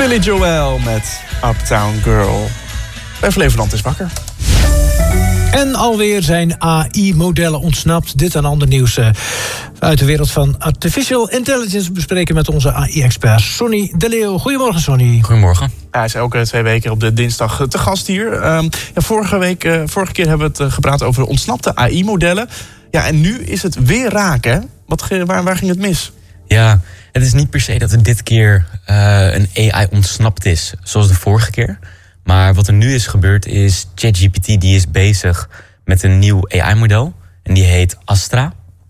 Billy Joel met Uptown Girl. Bij Flevoland is wakker. En alweer zijn AI-modellen ontsnapt. Dit en ander nieuws uit de wereld van artificial intelligence bespreken met onze AI-expert Sonny de Leeuw. Goedemorgen, Sonny. Goedemorgen. Hij is elke 2 weken op de dinsdag te gast hier. Vorige keer hebben we het gepraat over ontsnapte AI-modellen. Ja, en nu is het weer raak, hè? Waar ging het mis? Ja, het is niet per se dat er dit keer een AI ontsnapt is, zoals de vorige keer. Maar wat er nu is gebeurd is, ChatGPT die is bezig met een nieuw AI-model. En die heet Astra.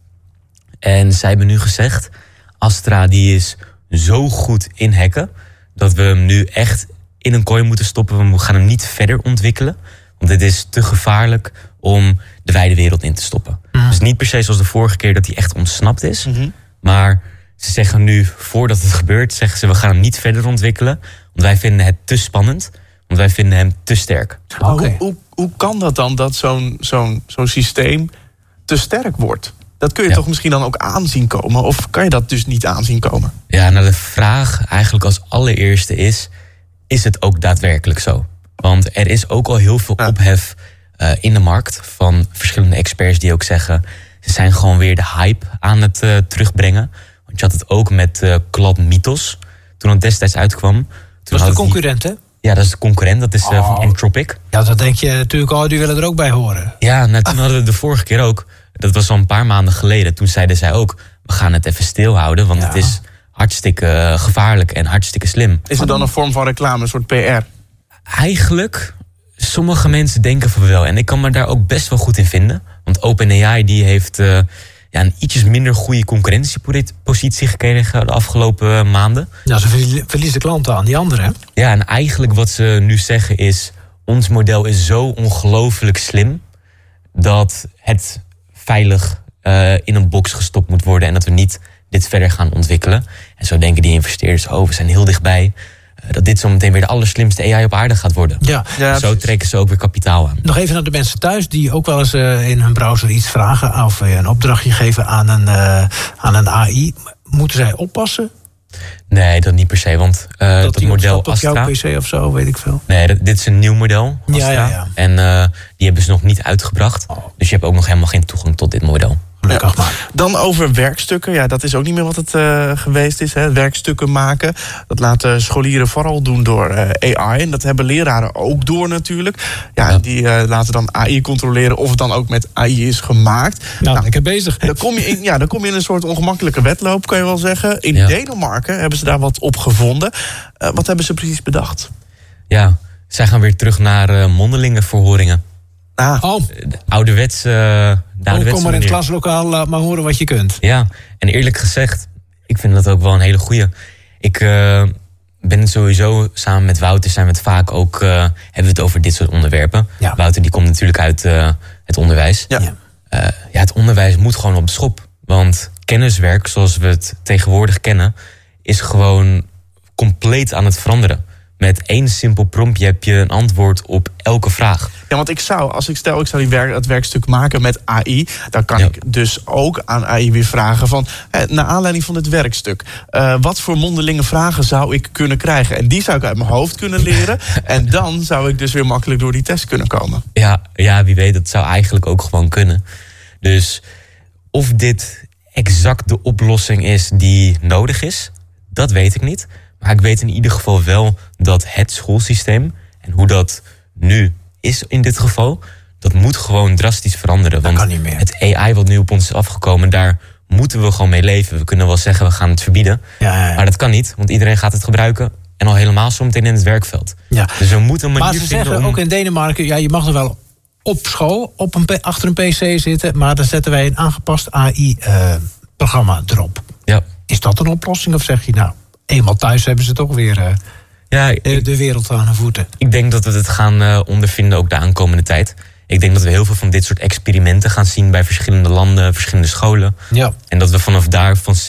En zij hebben nu gezegd, Astra die is zo goed in hacken dat we hem nu echt in een kooi moeten stoppen. We gaan hem niet verder ontwikkelen. Want het is te gevaarlijk om de wijde wereld in te stoppen. Dus niet per se zoals de vorige keer dat hij echt ontsnapt is. Maar ze zeggen nu, voordat het gebeurt, zeggen ze we gaan hem niet verder ontwikkelen. Want wij vinden het te spannend. Want wij vinden hem te sterk. Okay. Hoe kan dat dan, dat zo'n systeem te sterk wordt? Dat kun je toch misschien dan ook aanzien komen? Of kan je dat dus niet aanzien komen? Ja, nou de vraag eigenlijk als allereerste is het ook daadwerkelijk zo? Want er is ook al heel veel ophef in de markt van verschillende experts die ook zeggen, ze zijn gewoon weer de hype aan het terugbrengen. Want je had het ook met Claude Mythos, toen het destijds uitkwam. Dat is de concurrent, hè? Ja, dat is de concurrent, dat is van Anthropic. Ja, dan denk je natuurlijk, die willen er ook bij horen. Ja, nou, toen hadden we de vorige keer ook, dat was al een paar maanden geleden, toen zeiden zij ook, we gaan het even stilhouden, want het is hartstikke gevaarlijk en hartstikke slim. Is het dan een vorm van reclame, een soort PR? Eigenlijk, sommige mensen denken van wel. En ik kan me daar ook best wel goed in vinden. Want OpenAI die heeft een ietsjes minder goede concurrentiepositie gekregen de afgelopen maanden. Ja, ze verliezen klanten aan die anderen, hè? Ja, en eigenlijk wat ze nu zeggen is, ons model is zo ongelooflijk slim dat het veilig in een box gestopt moet worden en dat we niet dit verder gaan ontwikkelen. En zo denken die investeerders, we zijn heel dichtbij dat dit zo meteen weer de allerslimste AI op aarde gaat worden. Ja, zo trekken ze ook weer kapitaal aan. Nog even naar de mensen thuis die ook wel eens in hun browser iets vragen of een opdrachtje geven aan een AI. Moeten zij oppassen? Nee, dat niet per se, want dat model Astra op jouw PC of zo, weet ik veel. Nee, dit is een nieuw model, Astra. Ja. En die hebben ze nog niet uitgebracht. Dus je hebt ook nog helemaal geen toegang tot dit model. Dan over werkstukken. Ja, dat is ook niet meer wat het geweest is. Hè. Werkstukken maken. Dat laten scholieren vooral doen door AI. En dat hebben leraren ook door natuurlijk. Ja. Die laten dan AI controleren of het dan ook met AI is gemaakt. Nou, lekker bezig. Dan kom je in een soort ongemakkelijke wedloop, kan je wel zeggen. In Denemarken hebben ze daar wat op gevonden. Wat hebben ze precies bedacht? Ja, zij gaan weer terug naar mondelinge verhoringen. De ouderwetse kom maar in het klaslokaal, laat maar horen wat je kunt. Ja, en eerlijk gezegd, ik vind dat ook wel een hele goeie. Ik ben sowieso, samen met Wouter zijn we het vaak ook, hebben we het over dit soort onderwerpen. Ja. Wouter die komt natuurlijk uit het onderwijs. Het onderwijs moet gewoon op de schop. Want kenniswerk, zoals we het tegenwoordig kennen, is gewoon compleet aan het veranderen. Met één simpel promptje heb je een antwoord op elke vraag. Ja, want ik zou het werkstuk maken met AI, dan kan ik dus ook aan AI weer vragen van, naar aanleiding van het werkstuk, wat voor mondelinge vragen zou ik kunnen krijgen? En die zou ik uit mijn hoofd kunnen leren. En dan zou ik dus weer makkelijk door die test kunnen komen. Ja, wie weet, dat zou eigenlijk ook gewoon kunnen. Dus of dit exact de oplossing is die nodig is, dat weet ik niet. Maar ik weet in ieder geval wel dat het schoolsysteem en hoe dat nu is in dit geval, dat moet gewoon drastisch veranderen. Dat kan niet meer. Het AI wat nu op ons is afgekomen, daar moeten we gewoon mee leven. We kunnen wel zeggen we gaan het verbieden, maar dat kan niet, want iedereen gaat het gebruiken. En al helemaal zometeen in het werkverveld. Ja. Dus we moeten een manier vinden. Maar ze zeggen ook in Denemarken, je mag nog wel op school achter een PC zitten, maar dan zetten wij een aangepast AI-programma erop. Ja. Is dat een oplossing of zeg je eenmaal thuis hebben ze toch weer de wereld aan hun voeten? Ik denk dat we het gaan ondervinden ook de aankomende tijd. Ik denk dat we heel veel van dit soort experimenten gaan zien bij verschillende landen, verschillende scholen. Ja. En dat we vanaf daar